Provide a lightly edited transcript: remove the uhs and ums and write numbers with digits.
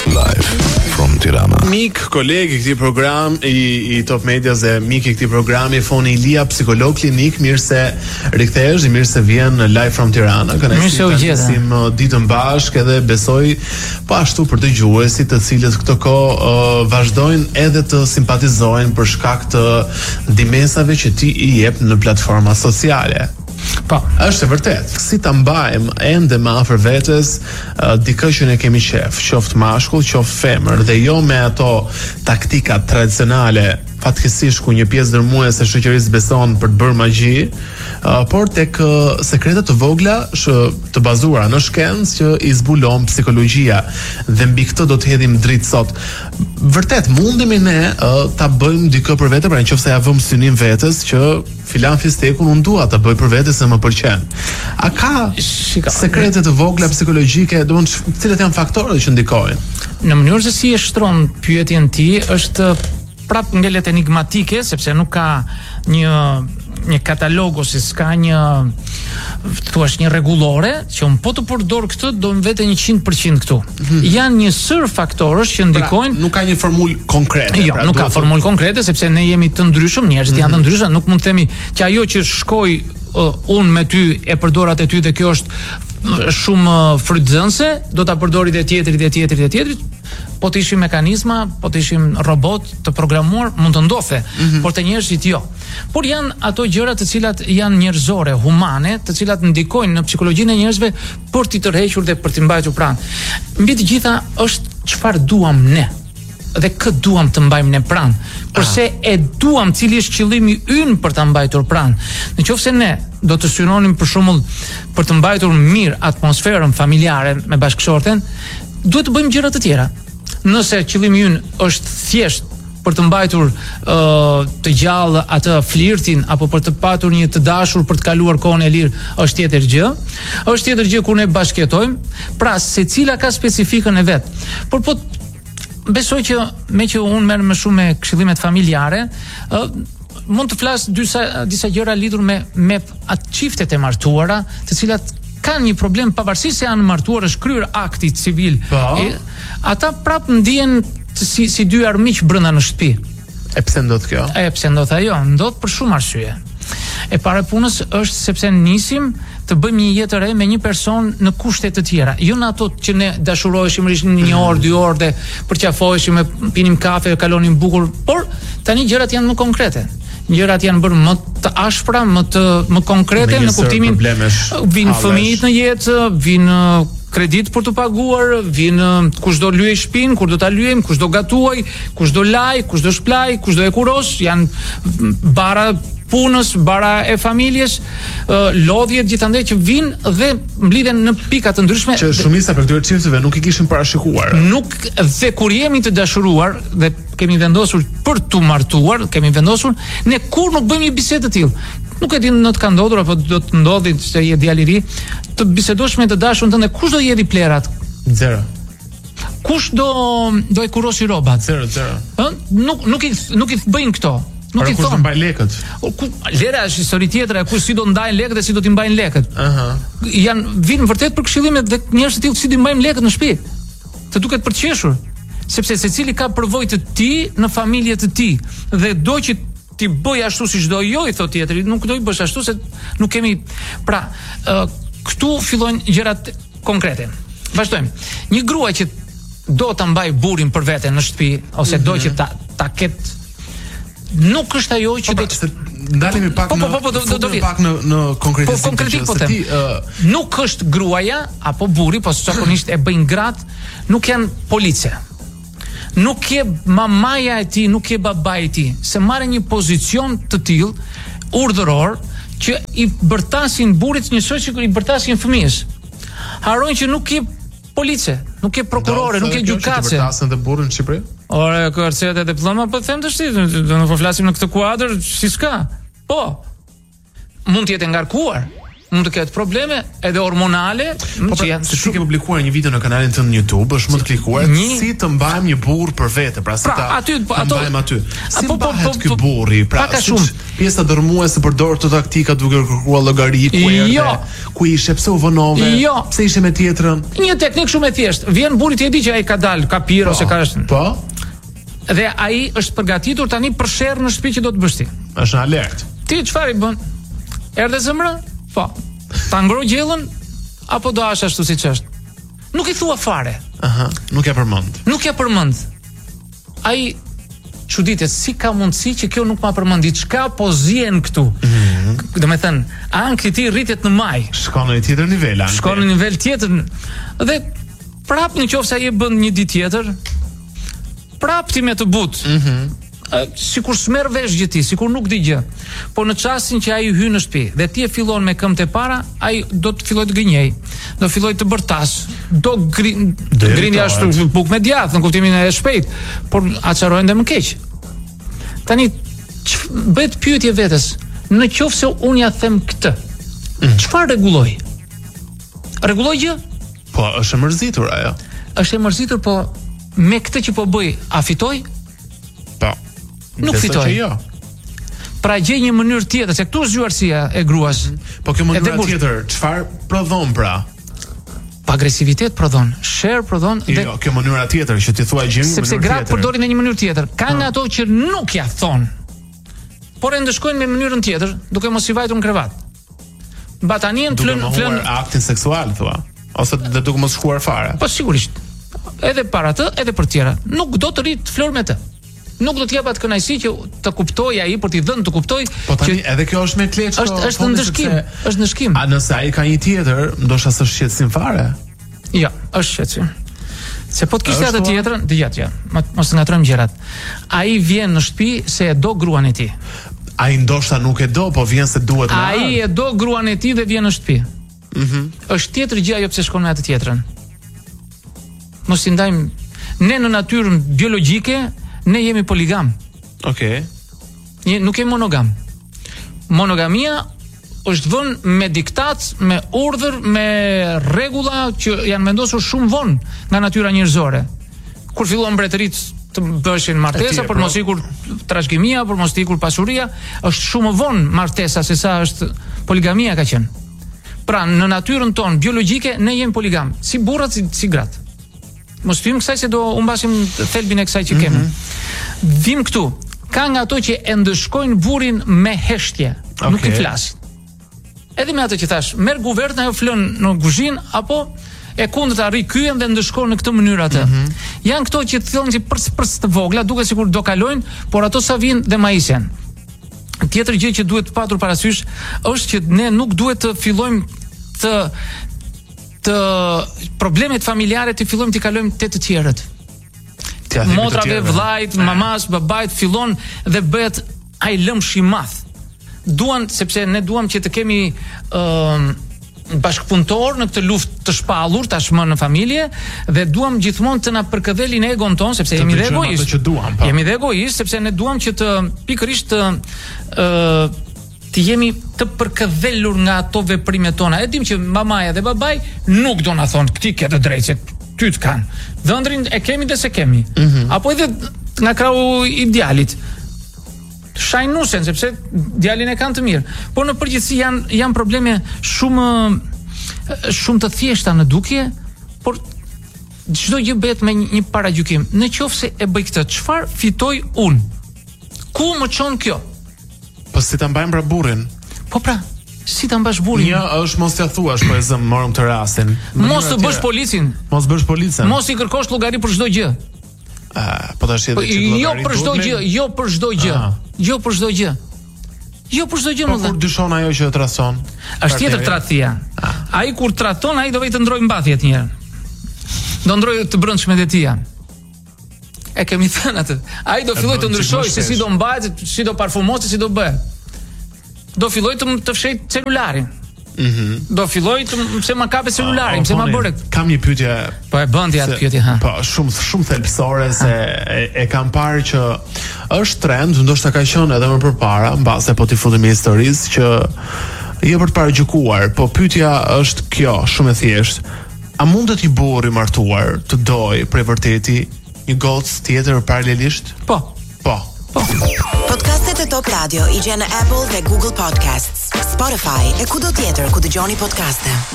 Live from Tirana. Mik, koleg i këtij program i Top Medias dhe mik i këtij programi Foni Ilia, psikolog klinik, mirë se rikthehesh, mirë se vjen live from Tirana. Mirë se u gjeta. Ditën bashkë edhe besoj po ashtu për dëgjuesit të cilët këtë kohë vazhdojnë edhe të simpatizojnë për shkak të dimensave që ti i jep në platforma sociale. Po, është e vërtet. Si ta mbajmë ende më afër vetes dikë që ne kemi qef, qoftë mashkull, qoftë femër, dhe jo me ato taktika tradicionale, fatkeqësisht ku një pjesë dërmuese e shoqërisë beson për të bërë magji, por tek sekretet të vogla të bazuara në shkencë që i zbulon psikologjia, dhe mbi këtë do të hedhim dritë sot. Vërtet mundemi ne ta bëjmë dikë për vete, pra nëse ja vëmë synim vetes që filan fistekun unë dua ta bëj për vete se më pëlqen. A ka sekrete të vogla psikologjike, domethënë cilat janë faktorët që ndikojnë? Në mënyrë se si e shtron pyetjen ti është prap ngelet enigmatike, sepse nuk ka një katalog ose s'ka një rregullore që un po të përdor këtë do më vete 100% këtu. Janë një sër faktorësh që ndikojnë. Pra, nuk ka një formulë konkrete. Jo, nuk ka formulë konkrete sepse ne jemi të ndryshëm, njerëzit janë të ndryshëm, nuk mund të themi që ajo që shkoj unë me ty e përdor atë ty dhe kjo është shumë frytëzënse, do ta përdori dhe tjetri. Po të ishim mekanizma, po të ishim robot të programuar, mund të ndodhe, por të njerëzit jo. Por janë ato gjëra të cilat janë njerëzore, humane, të cilat ndikojnë në psikologjinë e njerëzve për t'i tërhequr dhe për t'i mbajtur pranë. Mbi të gjitha është çfarë duam ne. Dhe këtë duam të mbajmë ne pranë. Përse e duam, cili është qëllimi ynë për ta mbajtur pranë. Nëse ne do të synonim për shembull për të mbajtur mirë atmosferën familjare me bashkëshorten, duhet të bëjmë gjëra të tjera. Nëse qëllimi ynë është thjesht për të mbajtur të gjallë atë flirtin apo për të patur një të dashur për të kaluar kohën e lirë, është tjetër gjë. Është tjetër gjë kur ne bashkëjetojmë. Pra, secila ka specifikën e vet. Por po besoj që me që unë merr më shumë me këshillimet familjare, mund të flas disa gjëra lidhur me atë çiftet e martuara, të cilat kanë një problem pavarësisht se janë martuar, është kryer akti civil. Ata prap ndihen si dy armiq brenda në shtëpi. E pse ndodh kjo? Pse ndodh ajo? Ndodh për shumë arsye. E para punës është sepse nisim të bëjmë një jetë të re me një person në kushte të tjera. Jo në ato që ne dashuroheshim në 1 orë, 2 orë dhe përqafoheshim, pinim kafe, kalonim bukur, por tani gjërat janë më konkrete. Gjërat janë bërë më të ashpra, më konkrete në kuptimin vinë fëmijët në jetë, vinë kredit për të paguar, vinë kush do lyej shtëpinë, kur do ta lyejmë, kush do gatuaj, kush do laj, kush do shplaj, kush do e kuros, janë bara punës, bara e familjes, lodhjet gjithandaj që vinë dhe mblidhen në pika të ndryshme. Që shumica për këtyre çifteve nuk i kishin parashikuar. Nuk, dhe kur jemi të dashuruar dhe kemi vendosur për të martuar, ne kur nuk bëjmë një bisedë të tillë. Nuk e di në të ka ndodhur apo do të ndodhi se je djalë i ri, të bisedosh me të dashurën tënde, kush do jedhi plerat? Zero. Kush do e kurosi rrobat? Zero. Nuk i bëjnë këto. Nuk i thon. Kush do mbaj lekët? Lera është histori tjetër, kush si do ndajnë lekët dhe si do t'i mbajnë lekët. Vinë vërtet për këshillimet dhe njerëz të tillë si t'i mbajmë lekët në shtëpi. Të duket për të qeshur, sepse secili ka përvojë të tij në familje të tij dhe do që ti bëj ashtu siç do jo, i thot tjetri, nuk do i bësh ashtu se nuk kemi. Pra, këtu fillojnë gjërat konkrete. Vazhdojmë. Një grua që do ta mbaj burrin për veten në shtëpi ose do që ta ketë, nuk është ajo që do të ndalemi pak në konkretik. Nuk është gruaja apo burri, po zakonisht e bëjnë gratë, nuk janë police. Nuk je mamaja e tij, nuk je babai i tij, se marrin një pozicion të tillë urdhëror që i bërtasin burrit njësoj që i bërtasin fëmijës. Harrojnë që nuk je police, nuk je prokurore, nuk je gjykatëse. Të bërtasin dhe burrin në Shqipëri? Ore, kërcet e diploma, po them të shtit, do në po flasim në këtë kuadër, si s'ka. Po, mund t'jetë ngarkuar, mund të ketë probleme edhe hormonale, që janë se ke publikuar një video në kanalin tënd në YouTube, është më të klikuar, si të mbajmë një burr për vete, pra si ta mbajmë aty. Si mbahet ky burri, pra pjesa dërmuese përdor këto taktika duke kërkuar llogari ku erdhe, ku ishe, pse u vonove, pse ishe me tjetrën. Një teknik shumë e thjeshtë. Vjen burri ti e di që ai ka dalë, ka pirë ose ka është. Po. Dhe ai është përgatitur tani për sherr në shtëpi që do të bësh ti. Është në alert. Ti çfarë i bën? Erdhe zemra? Po. Ta ngro gjellën apo do hash ashtu siç është? Nuk i thua fare. Aha, nuk ja përmend. Nuk ja përmend. Ai çuditet si ka mundësi që kjo nuk ma përmendi, çka po zien këtu. Domethënë, ankthi ti rritet në maj. Shkon në një tjetër nivel, shkon në nivel tjetër. Dhe prap nëse ai e bën një ditë tjetër, prap ti me të butë. Sikur s'merr vesh gjë ti, sikur nuk di gjë. Po në çastin që ai hyn në shtëpi dhe ti e fillon me këmbët e para, ai do të fillojë të gënjej, do fillojë të bërtas, do grinja ashtu buk me djathtë në kuptimin e shpejt, por açarojnë dhe më keq. Tani bëhet pyetje vetes, në qoftë se unë ja them këtë, çfarë rregulloj? Rregulloj gjë? Po, është e mërzitur ajo. Është e mërzitur, po me këtë që po bëj, a fitoj? Po. Nuk fitoj. Pra gjej një mënyrë tjetër, se këtu është zgjuarësia e gruas. Po kjo mënyrë tjetër, çfarë prodhon pra? Pa agresivitet prodhon, sherr prodhon. Jo, kjo mënyra tjetër që ti thua gjë në mënyrë tjetër. Sepse gratë përdorin në një mënyrë tjetër. Ka nga ato që nuk ja thon, por e ndeshkojnë me mënyrën tjetër, duke mos i vajtur në krevat. Batanin flën aktin seksual thua, ose duke mos shkuar fare. Po sigurisht. Edhe para të, edhe për tjera. Nuk do të rrit flor me të. Nuk do të jap atë kënaqësi që të kuptoj ai, por t'i dhënë të kuptoj. Po tani edhe kjo është me kleçko. Është ndëshkim, është ndëshkim. A nëse ai ka një tjetër, ndoshta s'është shqetësim fare? Jo, është shqetësim. Se po të kishte atë tjetrën, dëgjat, mos ngatrojmë gjërat. Ai vjen në shtëpi se e do gruan e tij. Ai ndoshta nuk e do, po vjen se duhet. Ai e do gruan e tij dhe vjen në shtëpi. Është tjetër gjë ajo pse shkon me atë tjetrën. Mos i ndajmë ne në natyrën biologjike. Ne jemi poligam. Okej. Nuk jemi monogam. Monogamia është vënë me diktat, me urdhër, me rregulla që janë vendosur shumë vonë nga natyra njerëzore. Kur fillon mbretërit të bëshin martesa, për mos ikur trashëgimia, për mos ikur pasuria, është shumë vonë martesa se sa është poligamia ka qenë. Pra në natyrën tonë biologjike ne jemi poligam, si burrat si gratë. Mos hyjmë kësaj se do humbasim thelbin e kësaj që kemi. Vim këtu. Ka nga ato që e ndëshkojnë burrin me heshtje, nuk i flasin. Edhe me ato që thash, merr guvernën ajo flën në kuzhinë apo e kundërta rri kyen dhe ndëshkon në këtë mënyrë atë. Janë këto që thonë si prs të vogla, duket sikur do kalojnë, por ato sa vinë dhe maisen. Tjetër gjë që duhet patur parasysh është që ne nuk duhet të fillojmë të problemet familjare të fillojmë t'i kalojmë te të tjerët. Motrave, vllajt, mamas, babait fillon dhe bëhet ai lëmsh i madh. Duan, sepse ne duam që të kemi bashkëpunëtor në këtë luftë të shpallur tashmë në familje dhe duam gjithmonë të na përkëdhelin egon ton, sepse jemi dhe egoist. Jemi dhe egoist sepse ne duam që të pikërisht të jemi të përkëdhelur nga ato veprimet tona. E dim që mamaja dhe babai nuk do na thonë ti ke të drejtë, ty të kanë. Dhëndrin e kemi dhe se kemi. Apo edhe nga krahu i djalit. Shajnusen, sepse djalin e kanë të mirë. Por në përgjithësi janë probleme shumë të thjeshta në dukje, por çdo gjë bëhet me një paragjykim. Në qoftë se e bëj këtë, çfarë fitoj unë? Ku më çon kjo? Po si ta mbajmë pra burrin? Po pra, si ta mbash burrin? Një është mos t'ia thuash, po e zëm, morëm të rastin. Mos të bësh policin. Mos bësh policën. Mos i kërkosh llogari për çdo gjë. Po tash edhe që jo për çdo gjë, jo për çdo gjë. Jo për çdo gjë. Jo për çdo gjë, më thënë. Po kur dyshon ajo që trason? Është tjetër tradhtia. Ai kur tradhton, ai do vej të ndroj mbathjet një herë. Do ndroj të brendshmet e tija. E kemi thënë atë. Ai do filloj të ndryshoj se si do mbahet, si do parfumohet, si do bëhet. Do filloj të fshej celularin. Do filloj pse ma kape celularin, pse ma bëre. Kam një pyetje. Po e bën ti atë pyetje, ha. Po shumë thelbësore se e kam parë që është trend, ndoshta ka qenë edhe më përpara, mbase po ti futem në historisë që jo për të paragjykuar, po pyetja është kjo, shumë e thjeshtë. A mundet një burr i martuar të dojë për vërteti një gocë tjetër paralelisht? Po. Podcastet e Top Radio i gjen në Apple dhe Google Podcasts, Spotify e kudo tjetër ku dëgjoni podcaste.